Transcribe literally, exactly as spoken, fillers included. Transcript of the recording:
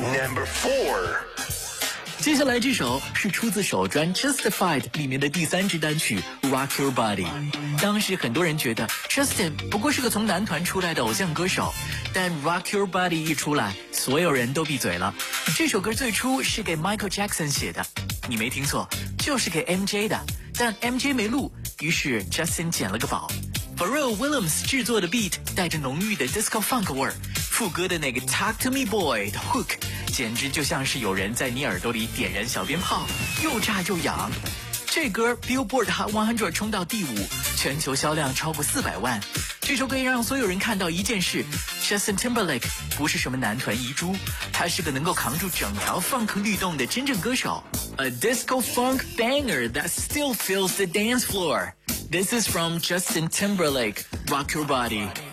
Number four。 接下来这首是出自首专 Justified 里面的第三支单曲 Rock Your Body。 当时很多人觉得 Justin 不过是个从男团出来的偶像歌手，但 Rock Your Body 一出来，所有人都闭嘴了。这首歌最初是给 Michael Jackson 写的，你没听错，就是给 M J 的，但 M J 没录，于是 Justin 捡了个宝。Pharrell Williams 制作的 beat 带着浓郁的 disco funk 味儿，副歌的那个 Talk to Me Boy 的 hook简直就像是有人在你耳朵里点燃小鞭炮，又炸又痒。这歌 Billboard Hot 一百冲到第五，全球销量超过四百万。这首歌也让所有人看到一件事， Justin Timberlake 不是什么男团遗珠，他是个能够扛住整条 funk 律动的真正歌手。 A disco funk banger that still fills the dance floor. This is from Justin Timberlake, Rock Your Body.